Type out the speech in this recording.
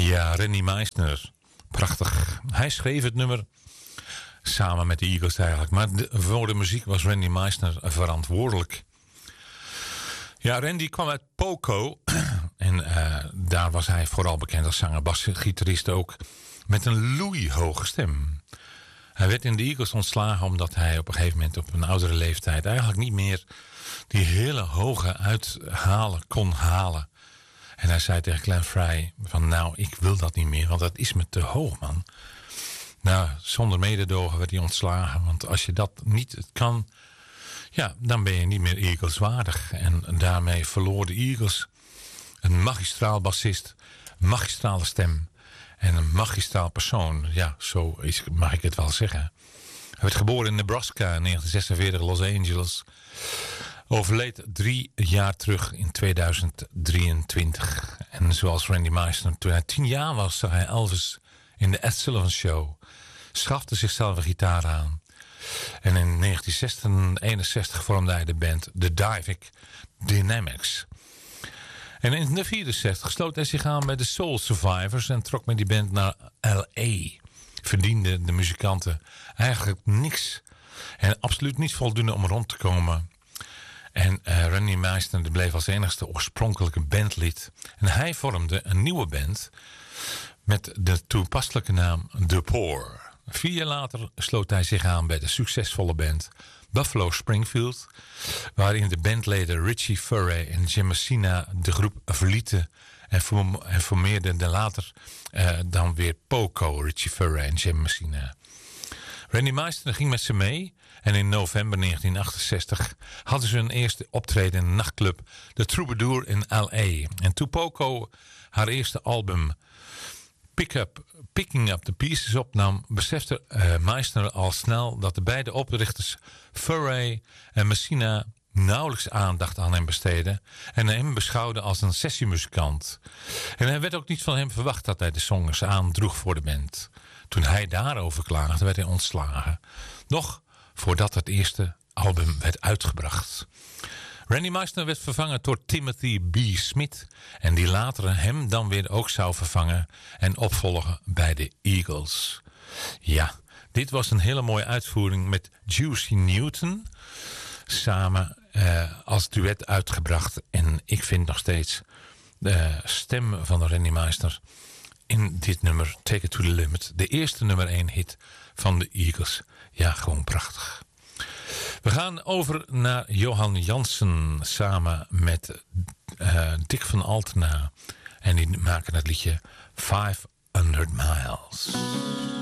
Ja, Randy Meisner. Prachtig. Hij schreef het nummer samen met de Eagles eigenlijk. Maar voor de muziek was Randy Meisner verantwoordelijk. Ja, Randy kwam uit Poco. En daar was hij vooral bekend als zanger, basgitarist ook. Met een loeihoge stem. Hij werd in de Eagles ontslagen omdat hij op een gegeven moment op een oudere leeftijd eigenlijk niet meer die hele hoge uithalen kon halen. En hij zei tegen Glenn Frey van nou, ik wil dat niet meer, want dat is me te hoog, man. Nou, zonder mededogen werd hij ontslagen, want als je dat niet kan, ja, dan ben je niet meer Eagles waardig. En daarmee verloor de Eagles een magistraal bassist, magistrale stem en een magistraal persoon. Ja, zo mag ik het wel zeggen. Hij werd geboren in Nebraska in 1946, Los Angeles. Overleed 3 jaar terug in 2023. En zoals Randy Meisner, toen hij 10 jaar was, zag hij Elvis in de Ed Sullivan Show. Schafte zichzelf een gitaar aan. En in 1961 vormde hij de band The Divic Dynamics. En in 1964 sloot hij zich aan bij de Soul Survivors en trok met die band naar L.A. Verdienden de muzikanten eigenlijk niks. En absoluut niet voldoende om rond te komen. En Randy Meisner bleef als enigste oorspronkelijke bandlid. En hij vormde een nieuwe band met de toepasselijke naam The Poor. 4 jaar later sloot hij zich aan bij de succesvolle band Buffalo Springfield, waarin de bandleden Richie Furay en Jim Messina de groep verlieten en formeerden de later dan weer Poco, Richie Furay en Jim Messina. Randy Meisner ging met ze mee en in november 1968 hadden ze hun eerste optreden in de nachtclub The Troubadour in L.A. En toen Poco haar eerste album Picking Up the Pieces opnam, besefte Meisner al snel dat de beide oprichters Furay en Messina nauwelijks aandacht aan hem besteden en hem beschouwden als een sessiemuzikant. En er werd ook niet van hem verwacht dat hij de songs aandroeg voor de band. Toen hij daarover klaagde, werd hij ontslagen. Nog voordat het eerste album werd uitgebracht. Randy Meisner werd vervangen door Timothy B. Smith. En die later hem dan weer ook zou vervangen en opvolgen bij de Eagles. Ja, dit was een hele mooie uitvoering met Juicy Newton. Samen als duet uitgebracht. En ik vind nog steeds de stem van Randy Meisner in dit nummer, Take It To The Limit. De eerste nummer 1 hit van de Eagles. Ja, gewoon prachtig. We gaan over naar Johan Jansen samen met Dick van Altena. En die maken het liedje 500 Miles.